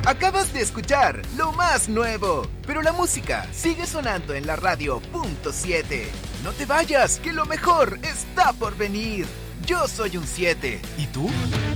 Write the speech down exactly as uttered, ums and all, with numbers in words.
Acabas de escuchar lo más nuevo, pero la música sigue sonando en la radio punto siete. No te vayas, que lo mejor está por venir. Yo soy un siete. ¿Y tú?